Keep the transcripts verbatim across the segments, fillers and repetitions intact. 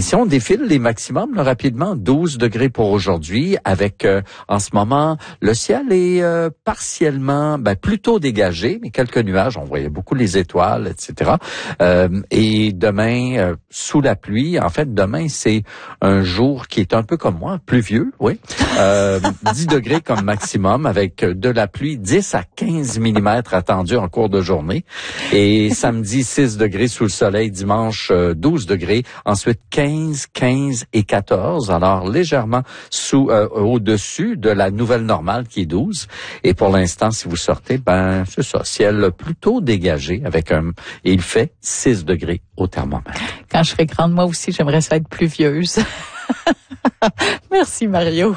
si on défile les maximums là, rapidement, douze degrés pour aujourd'hui, avec euh, en ce moment le ciel est euh, partiellement, ben, plutôt dégagé, mais quelques nuages. On voyait beaucoup les étoiles, et cetera. Euh, et demain, euh, sous la pluie. En fait, demain c'est un jour qui est un peu comme moi, pluvieux, oui. Euh, dix degrés comme maximum, avec de la pluie, dix à quinze millimètres attendus en cours de journée. Et samedi, six degrés sous le soleil, dimanche, euh, douze degrés. Ensuite, quinze, quinze et quatorze. Alors, légèrement sous, euh, au-dessus de la nouvelle normale qui est douze. Et pour l'instant, si vous sortez, ben, c'est ça, ciel plutôt dégagé avec un, et il fait six degrés au thermomètre. Quand je serai grande, moi aussi, j'aimerais ça être pluvieuse. Merci, Mario.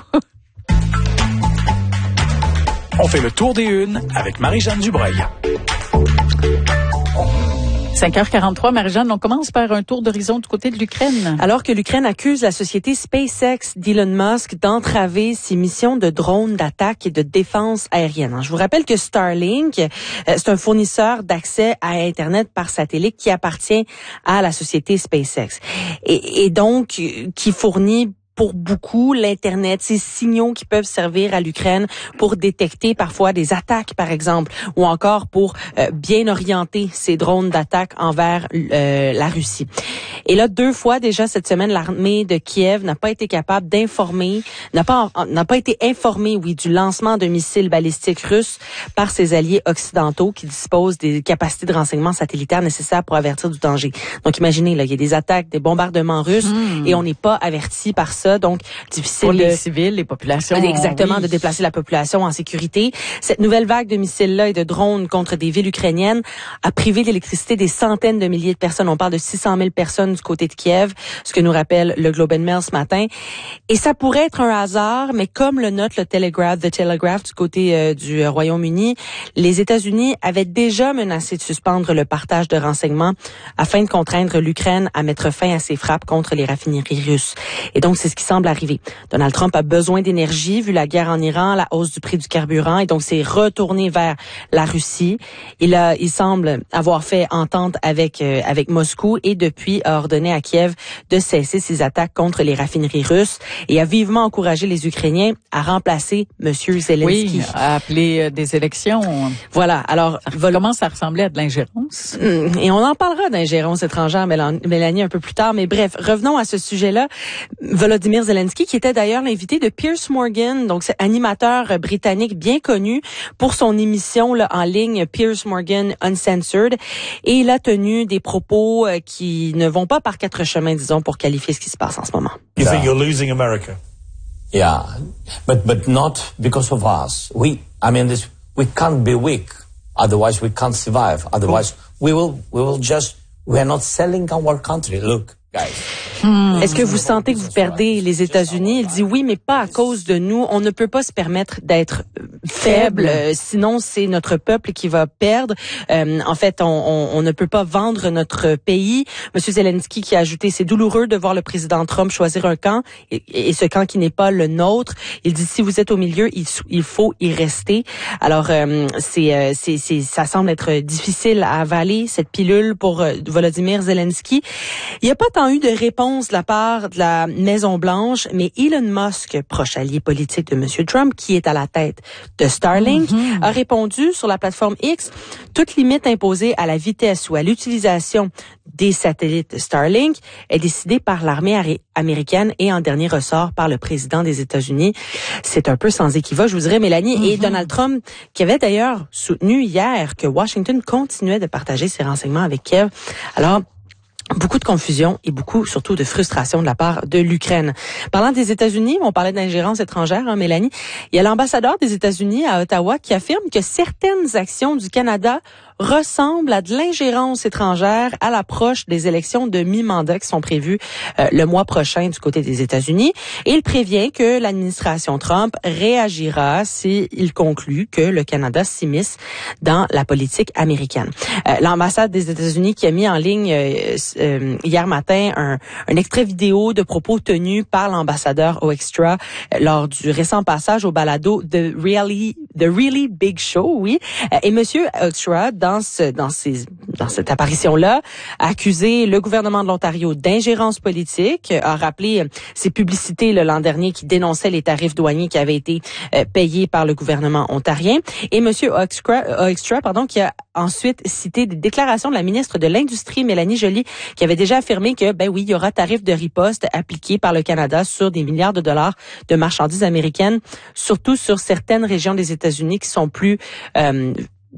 On fait le tour des unes avec Marie-Jeanne Dubreuil. cinq heures quarante-trois, Marie-Jeanne, on commence par un tour d'horizon du côté de l'Ukraine. Alors que l'Ukraine accuse la société SpaceX d'Elon Musk d'entraver ses missions de drones d'attaque et de défense aérienne. Je vous rappelle que Starlink, c'est un fournisseur d'accès à Internet par satellite qui appartient à la société SpaceX. Et, et donc, qui fournit pour beaucoup l'Internet, ces signaux qui peuvent servir à l'Ukraine pour détecter parfois des attaques, par exemple, ou encore pour euh, bien orienter ces drones d'attaque envers euh, la Russie. Et là, deux fois déjà cette semaine, l'armée de Kiev n'a pas été capable d'informer, n'a pas n'a pas été informée, oui, du lancement de missiles balistiques russes par ses alliés occidentaux qui disposent des capacités de renseignement satellitaire nécessaires pour avertir du danger. Donc, imaginez, là, il y a des attaques, des bombardements russes, mmh. et on n'est pas averti par ça. Donc, difficile pour les de, civils, les populations. Exactement, oui. de déplacer la population en sécurité. Cette nouvelle vague de missiles-là et de drones contre des villes ukrainiennes a privé d'électricité des centaines de milliers de personnes. On parle de six cent mille personnes du côté de Kiev, ce que nous rappelle le Globe and Mail ce matin. Et ça pourrait être un hasard, mais comme le note le Telegraph, The Telegraph du côté euh, du Royaume-Uni, les États-Unis avaient déjà menacé de suspendre le partage de renseignements afin de contraindre l'Ukraine à mettre fin à ses frappes contre les raffineries russes. Et donc, c'est ce qui semble arriver. Donald Trump a besoin d'énergie vu la guerre en Iran, la hausse du prix du carburant, et donc c'est retourné vers la Russie. Il a, il semble avoir fait entente avec euh, avec Moscou et depuis a ordonné à Kiev de cesser ses attaques contre les raffineries russes et a vivement encouragé les Ukrainiens à remplacer Monsieur Zelensky. Oui, à appeler euh, des élections. Voilà. Alors, ça commence à ressembler à de l'ingérence. Et on en parlera d'ingérence étrangère, Mélanie, un peu plus tard. Mais bref, revenons à ce sujet-là. Volodymyr Zelensky, qui était d'ailleurs l'invité de Piers Morgan, donc c'est animateur britannique bien connu pour son émission là, en ligne Piers Morgan Uncensored, et il a tenu des propos euh, qui ne vont pas par quatre chemins, disons, pour qualifier ce qui se passe en ce moment. You think you're losing America? Yeah, but but not because of us. We, I mean, this we can't be weak. Otherwise, we can't survive. Otherwise, we will we will just we are not selling our country. Look. Hmm. Est-ce que vous sentez que vous perdez les États-Unis? Il dit oui, mais pas à cause de nous. On ne peut pas se permettre d'être faible. Euh, sinon, c'est notre peuple qui va perdre. Euh, en fait, on, on, on ne peut pas vendre notre pays. Monsieur Zelensky qui a ajouté, c'est douloureux de voir le président Trump choisir un camp et, et ce camp qui n'est pas le nôtre. Il dit si vous êtes au milieu, il, il faut y rester. Alors, euh, c'est, euh, c'est, c'est, ça semble être difficile à avaler cette pilule pour euh, Volodymyr Zelensky. Il n'y a pas tant eu de réponse de la part de la Maison-Blanche, mais Elon Musk, proche allié politique de M. Trump, qui est à la tête de Starlink, mm-hmm. a répondu sur la plateforme X, toute limite imposée à la vitesse ou à l'utilisation des satellites Starlink est décidée par l'armée américaine et en dernier ressort par le président des États-Unis. C'est un peu sans équivoque, je vous dirais, Mélanie. Mm-hmm. Et Donald Trump, qui avait d'ailleurs soutenu hier que Washington continuait de partager ses renseignements avec Kiev. Alors, beaucoup de confusion et beaucoup, surtout, de frustration de la part de l'Ukraine. Parlant des États-Unis, on parlait d'ingérence étrangère, hein, Mélanie. Il y a l'ambassadeur des États-Unis à Ottawa qui affirme que certaines actions du Canada ressemble à de l'ingérence étrangère à l'approche des élections de mi-mandat qui sont prévues euh, le mois prochain du côté des États-Unis. Et il prévient que l'administration Trump réagira s'il conclut que le Canada s'immisce dans la politique américaine. Euh, l'ambassade des États-Unis qui a mis en ligne euh, euh, hier matin un, un extrait vidéo de propos tenus par l'ambassadeur Oextra euh, lors du récent passage au balado The Really, The Really Big Show, oui. Euh, et Monsieur Oextra, dans dans ce, dans ces, dans cette apparition-là, a accusé le gouvernement de l'Ontario d'ingérence politique, a rappelé ses publicités l'an dernier qui dénonçaient les tarifs douaniers qui avaient été euh, payés par le gouvernement ontarien. Et Monsieur Hoekstra, pardon, qui a ensuite cité des déclarations de la ministre de l'Industrie, Mélanie Joly, qui avait déjà affirmé que, ben oui, il y aura tarif de riposte appliqué par le Canada sur des milliards de dollars de marchandises américaines, surtout sur certaines régions des États-Unis qui sont plus euh,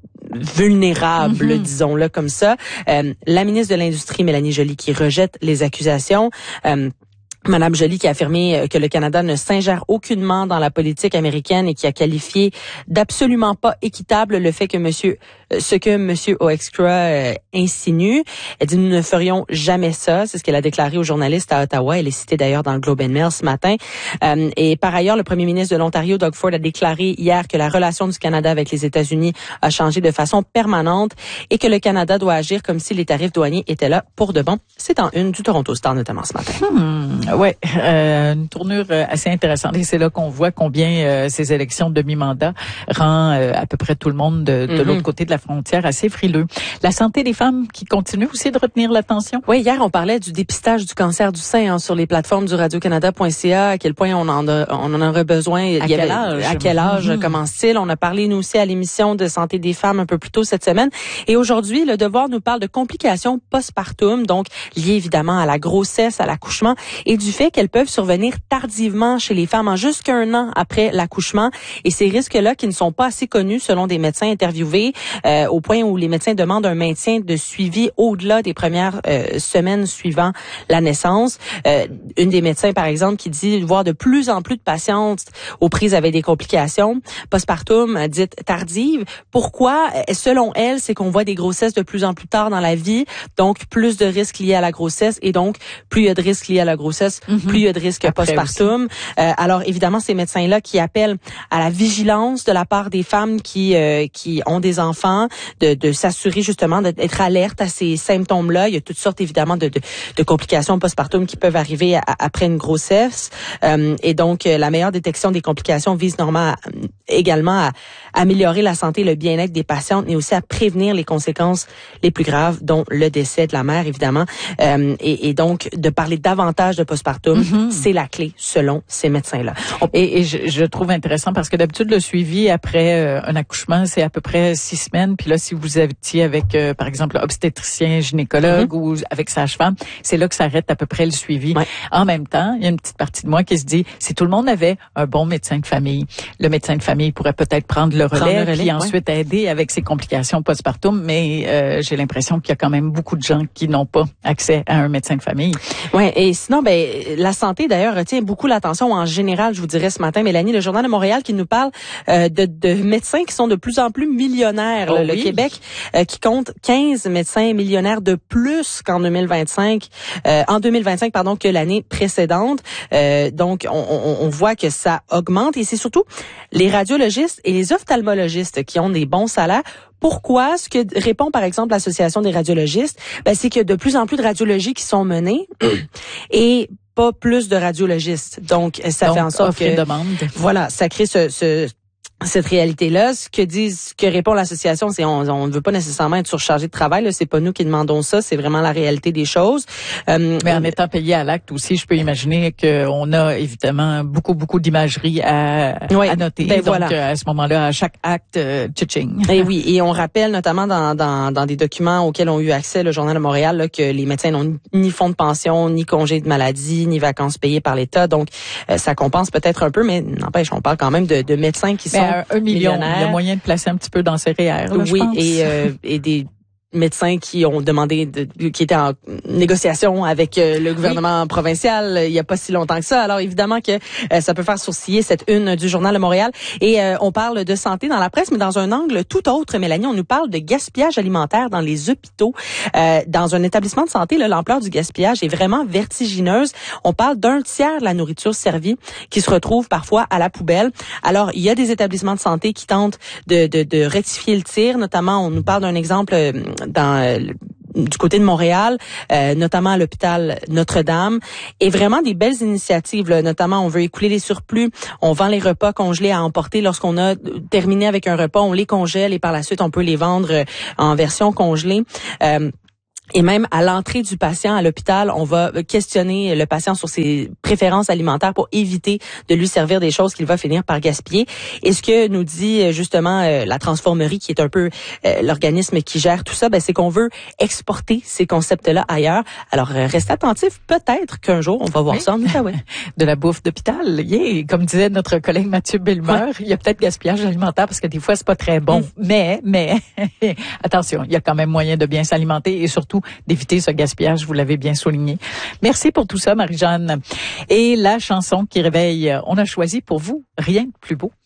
vulnérables, mm-hmm. disons-le comme ça. Euh, la ministre de l'Industrie, Mélanie Joly, qui rejette les accusations. Euh, Madame Joly qui a affirmé que le Canada ne s'ingère aucunement dans la politique américaine et qui a qualifié d'absolument pas équitable le fait que monsieur, ce que monsieur Hoekstra euh, insinue. Elle dit, nous ne ferions jamais ça. C'est ce qu'elle a déclaré aux journalistes à Ottawa. Elle est citée d'ailleurs dans le Globe and Mail ce matin. Euh, et par ailleurs, le premier ministre de l'Ontario, Doug Ford, a déclaré hier que la relation du Canada avec les États-Unis a changé de façon permanente et que le Canada doit agir comme si les tarifs douaniers étaient là pour de bon. C'est en une du Toronto Star notamment ce matin. Hmm. Ouais, euh, une tournure assez intéressante et c'est là qu'on voit combien euh, ces élections de demi-mandat rend euh, à peu près tout le monde de, de mm-hmm. l'autre côté de la frontière assez frileux. La santé des femmes qui continue aussi de retenir l'attention. Oui, hier on parlait du dépistage du cancer du sein hein, sur les plateformes du radio canada point c a, à quel point on en a, on en aurait besoin. À Il y quel avait, âge? À quel âge mm-hmm. commence-t-il? On a parlé nous aussi à l'émission de santé des femmes un peu plus tôt cette semaine. Et aujourd'hui, le Devoir nous parle de complications postpartum, donc liées évidemment à la grossesse, à l'accouchement et du fait qu'elles peuvent survenir tardivement chez les femmes, en jusqu'un an après l'accouchement. Et ces risques-là qui ne sont pas assez connus selon des médecins interviewés, euh, au point où les médecins demandent un maintien de suivi au-delà des premières euh, semaines suivant la naissance. Euh, une des médecins, par exemple, qui dit voir de plus en plus de patientes aux prises avec des complications postpartum dites tardives. Pourquoi? Selon elle, c'est qu'on voit des grossesses de plus en plus tard dans la vie, donc plus de risques liés à la grossesse et donc plus il y a de risques liés à la grossesse, mm-hmm. plus il y a de risques postpartum. Euh, alors évidemment, ces médecins-là qui appellent à la vigilance de la part des femmes qui euh, qui ont des enfants, de, de s'assurer justement d'être alerte à ces symptômes-là. Il y a toutes sortes évidemment de, de, de complications postpartum qui peuvent arriver à, après une grossesse. Euh, et donc, la meilleure détection des complications vise normalement à, également à améliorer la santé et le bien-être des patientes, mais aussi à prévenir les conséquences les plus graves, dont le décès de la mère, évidemment. Euh, et, et donc, de parler davantage de postpartum, mm-hmm. c'est la clé, selon ces médecins-là. On... Et, et je, je trouve intéressant parce que d'habitude, le suivi après euh, un accouchement, c'est à peu près six semaines. Puis là, si vous étiez avec, euh, par exemple, obstétricien, gynécologue mm-hmm. ou avec sage-femme, c'est là que s'arrête à peu près le suivi. Ouais. En même temps, il y a une petite partie de moi qui se dit, si tout le monde avait un bon médecin de famille, le médecin de famille pourrait peut-être prendre le relais, prendre le relais puis ouais. ensuite aider avec ses complications postpartum. Mais euh, j'ai l'impression qu'il y a quand même beaucoup de gens qui n'ont pas accès à un médecin de famille. Ouais. Et sinon, ben la santé d'ailleurs retient beaucoup l'attention en général. Je vous dirais ce matin, Mélanie, le Journal de Montréal qui nous parle euh, de, de médecins qui sont de plus en plus millionnaires. Oh, le, oui. le Québec euh, qui compte quinze médecins millionnaires de plus qu'en deux mille vingt-cinq, euh, en deux mille vingt-cinq pardon que l'année précédente. Euh, donc on, on, on voit que ça augmente et c'est surtout les radiologistes et les ophtalmologistes qui ont des bons salaires. Pourquoi? Ce que répond par exemple l'Association des radiologistes, ben, c'est qu'il y a de plus en plus de radiologies qui sont menées et pas plus de radiologistes. Donc ça Donc, fait en sorte offre que et demande. Voilà, ça crée ce, ce cette réalité-là. Ce que disent, ce que répond l'association, c'est on, on ne veut pas nécessairement être surchargé de travail. Là, c'est pas nous qui demandons ça, c'est vraiment la réalité des choses. Euh, Mais en étant payé à l'acte aussi, je peux imaginer qu'on a évidemment beaucoup beaucoup d'imagerie à, oui, à noter. Ben Donc voilà. à ce moment-là, à chaque acte, euh, tching. Et oui, et on rappelle notamment dans, dans, dans des documents auxquels ont eu accès le Journal de Montréal là, que les médecins n'ont ni fonds de pension, ni congé de maladie, ni vacances payées par l'État. Donc euh, ça compense peut-être un peu, mais n'empêche, on parle quand même de, de médecins qui sont un, un million, il y a moyen de placer un petit peu dans ses R E E R. Là, oui, je pense. et euh, et des médecins qui ont demandé, de, qui étaient en négociation avec euh, le gouvernement oui. provincial euh, il y a pas si longtemps que ça. Alors évidemment que euh, ça peut faire sourciller cette une du Journal de Montréal. Et euh, on parle de santé dans la presse, mais dans un angle tout autre, Mélanie. On nous parle de gaspillage alimentaire dans les hôpitaux. Euh, dans un établissement de santé, là, l'ampleur du gaspillage est vraiment vertigineuse. On parle d'un tiers de la nourriture servie qui se retrouve parfois à la poubelle. Alors, il y a des établissements de santé qui tentent de, de, de rectifier le tir. Notamment, on nous parle d'un exemple dans euh, du côté de Montréal, euh, notamment à l'hôpital Notre-Dame, et vraiment des belles initiatives. Là. Notamment, on veut écouler les surplus, on vend les repas congelés à emporter lorsqu'on a terminé avec un repas, on les congèle et par la suite on peut les vendre en version congelée. Euh, Et même à l'entrée du patient à l'hôpital, on va questionner le patient sur ses préférences alimentaires pour éviter de lui servir des choses qu'il va finir par gaspiller. Et ce que nous dit justement la Transformerie, qui est un peu euh, l'organisme qui gère tout ça, ben, c'est qu'on veut exporter ces concepts-là ailleurs. Alors, euh, restez attentifs. Peut-être qu'un jour, on va voir oui. ça en Outaouais. De la bouffe d'hôpital. Yeah. Comme disait notre collègue Mathieu Bellemeur, ouais. il y a peut-être gaspillage alimentaire parce que des fois, c'est pas très bon. Mm. Mais, mais, attention, il y a quand même moyen de bien s'alimenter et surtout d'éviter ce gaspillage, vous l'avez bien souligné. Merci pour tout ça, Marie-Jeanne. Et la chanson qui réveille, on a choisi pour vous Rien de plus beau.